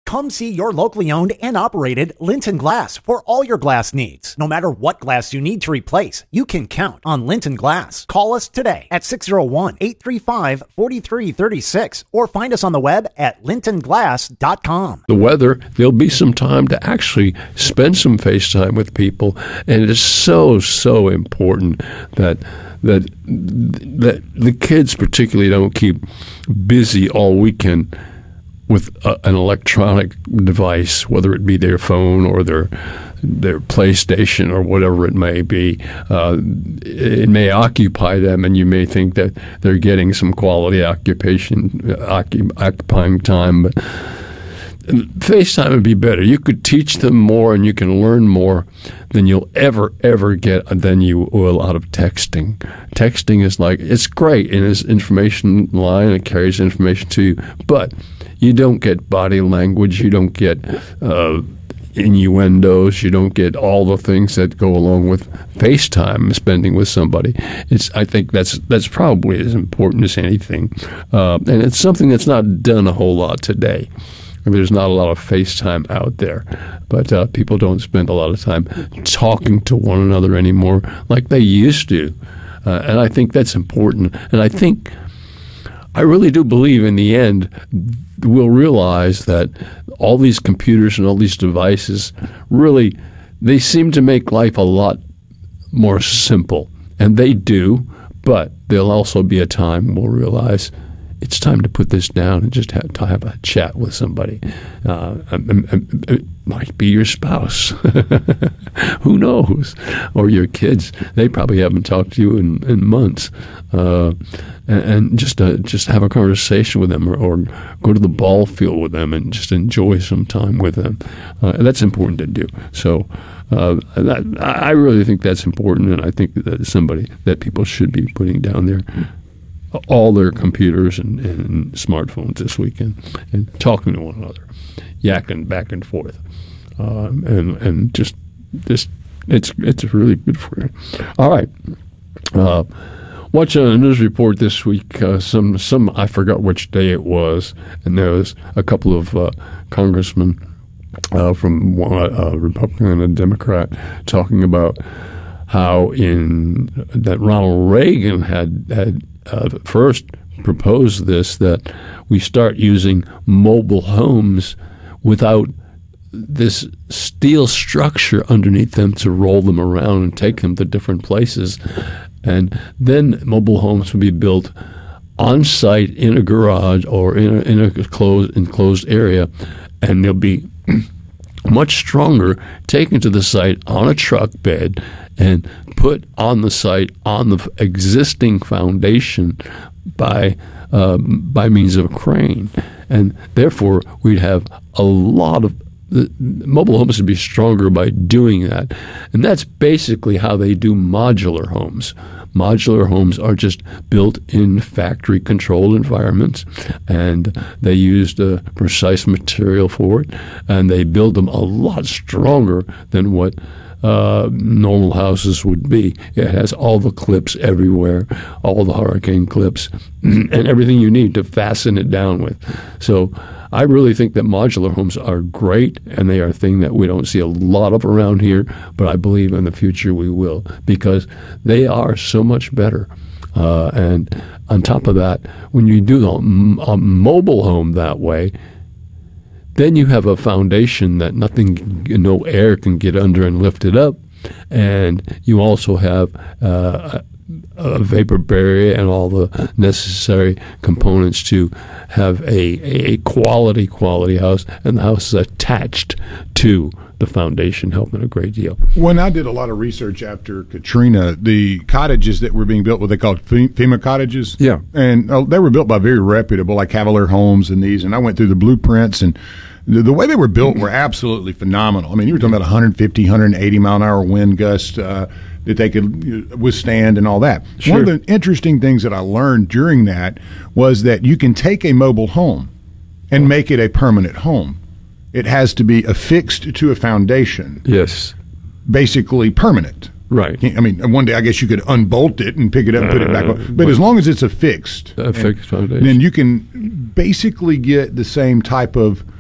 Come see your locally owned and operated Linton Glass for all your glass needs. No matter what glass you need to replace, you can count on Linton Glass. Call us today at 601-835-4336 or find us on the web at lintonglass.com. The weather, there'll be some time to actually spend some FaceTime with people, and it is so important that the kids particularly don't keep busy all weekend with an electronic device, whether it be their phone or their PlayStation or whatever it may be. It may occupy them, and you may think that they're getting some quality occupying time, but FaceTime would be better. You could teach them more and you can learn more than you'll ever get than you will out of texting. Texting is like, it's great in its information line. It carries information to you, but you don't get body language. You don't get innuendos. You don't get all the things that go along with FaceTime, spending with somebody. I think that's probably as important as anything, and it's something that's not done a whole lot today. There's not a lot of FaceTime out there, but people don't spend a lot of time talking to one another anymore like they used to, and I think that's important. And I really do believe in the end we'll realize that all these computers and all these devices really, they seem to make life a lot more simple, and they do, but there'll also be a time we'll realize it's time to put this down and just have a chat with somebody. It might be your spouse. Who knows? Or your kids. They probably haven't talked to you in months. And just have a conversation with them or go to the ball field with them and just enjoy some time with them. And that's important to do. So I really think that's important, and I think that it's somebody that people should be putting down all their computers and smartphones this weekend and talking to one another, yakking back and forth, and just it's really good for you. All right, watching a news report this week. Some I forgot which day it was, and there was a couple of congressmen from a Republican and a Democrat talking about how that Ronald Reagan had first proposed this, that we start using mobile homes without this steel structure underneath them to roll them around and take them to different places. And then mobile homes would be built on site in a garage or in a enclosed area, and they'll be much stronger, taken to the site on a truck bed and put on the site on the existing foundation by means of a crane. And therefore, we'd have a lot of mobile homes would be stronger by doing that. And that's basically how they do modular homes. Modular homes are just built in factory-controlled environments, and they used a precise material for it, and they build them a lot stronger than what normal houses would be. It has all the clips everywhere, all the hurricane clips, and everything you need to fasten it down with. So I really think that modular homes are great, and they are a thing that we don't see a lot of around here, but I believe in the future we will, because they are so much better. And on top of that, when you do a mobile home that way, then you have a foundation that no air can get under and lift it up, and you also have a vapor barrier and all the necessary components to have a quality house, and the house is attached to the foundation, helping a great deal. When I did a lot of research after Katrina, the cottages that were being built, what they called FEMA cottages, and they were built by very reputable, like Cavalier Homes and these, and I went through the blueprints, and the way they were built were absolutely phenomenal. I mean, you were talking about 150, 180 mile an hour wind gust that they could withstand and all that. Sure. One of the interesting things that I learned during that was that you can take a mobile home and make it a permanent home. It has to be affixed to a foundation. Yes. Basically permanent. Right. I mean, one day I guess you could unbolt it and pick it up and put it back on. But as long as it's affixed, foundation, then you can basically get the same type of